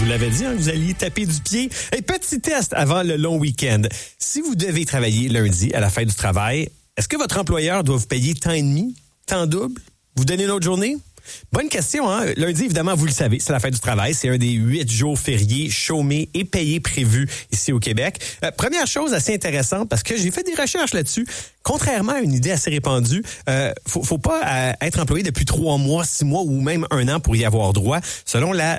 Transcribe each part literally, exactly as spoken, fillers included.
vous l'avais dit, hein, vous alliez taper du pied. Et petit test avant le long week-end. Si vous devez travailler lundi à la fin du travail, est-ce que votre employeur doit vous payer temps et demi, temps double, vous donner une autre journée? Bonne question, hein? Lundi, évidemment, vous le savez, c'est la fin du travail. C'est un des huit jours fériés chômés et payés prévus ici au Québec. Euh, première chose assez intéressante, parce que j'ai fait des recherches là-dessus. Contrairement à une idée assez répandue, euh, faut, faut pas euh, être employé depuis trois mois, six mois ou même un an pour y avoir droit. Selon la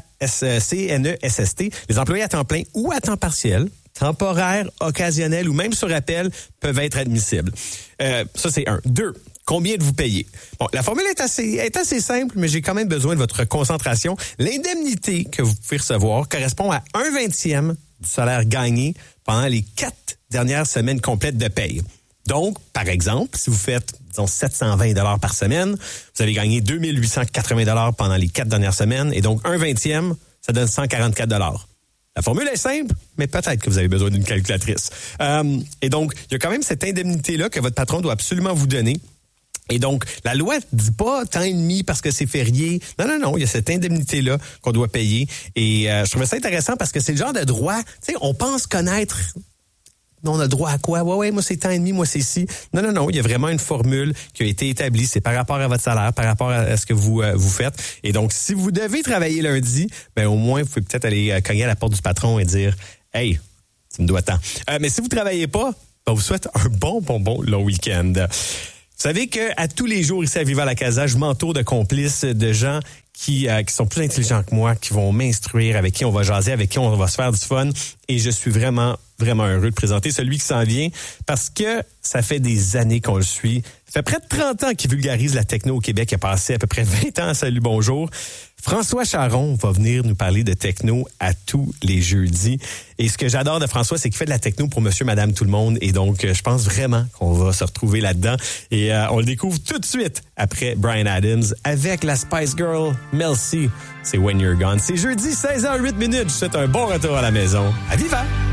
C N E S S T, les employés à temps plein ou à temps partiel, temporaire, occasionnel ou même sur appel peuvent être admissibles. Euh, ça, c'est un. Deux. Combien de vous payez? Bon, la formule est assez, est assez simple, mais j'ai quand même besoin de votre concentration. L'indemnité que vous pouvez recevoir correspond à un vingtième du salaire gagné pendant les quatre dernières semaines complètes de paye. Donc, par exemple, si vous faites, disons, sept cent vingt dollars par semaine, vous allez gagner deux mille huit cent quatre-vingts dollars pendant les quatre dernières semaines, et donc un vingtième, ça donne cent quarante-quatre dollars. La formule est simple, mais peut-être que vous avez besoin d'une calculatrice. Euh, et donc, il y a quand même cette indemnité-là que votre patron doit absolument vous donner. Et donc, la loi ne dit pas temps et demi parce que c'est férié. Non, non, non, il y a cette indemnité-là qu'on doit payer. Et euh, je trouvais ça intéressant parce que c'est le genre de droit, tu sais, on pense connaître... On a le droit à quoi? Ouais, ouais, moi c'est temps et demi, moi c'est ci. Non, non, non, il y a vraiment une formule qui a été établie. C'est par rapport à votre salaire, par rapport à ce que vous euh, vous faites. Et donc, si vous devez travailler lundi, ben au moins, vous pouvez peut-être aller euh, cogner à la porte du patron et dire « Hey, tu me dois tant. Euh, » Mais si vous travaillez pas, ben, on vous souhaite un bon, bon, bon long week-end. Vous savez qu'à tous les jours, ici à Viva la Casa, je m'entoure de complices, de gens qui, euh, qui sont plus intelligents que moi, qui vont m'instruire, avec qui on va jaser, avec qui on va se faire du fun. Et je suis vraiment, vraiment heureux de présenter celui qui s'en vient parce que ça fait des années qu'on le suit. Ça fait près de trente ans qu'il vulgarise la techno au Québec. Il a passé à peu près vingt ans à Salut Bonjour. François Charon va venir nous parler de techno à tous les jeudis. Et ce que j'adore de François, c'est qu'il fait de la techno pour monsieur, madame, tout le monde. Et donc, je pense vraiment qu'on va se retrouver là-dedans. Et euh, on le découvre tout de suite après Bryan Adams avec la Spice Girl, Mel C. C'est When You're Gone. C'est jeudi, seize heures huit minutes. Je vous souhaite un bon retour à la maison. À Viva!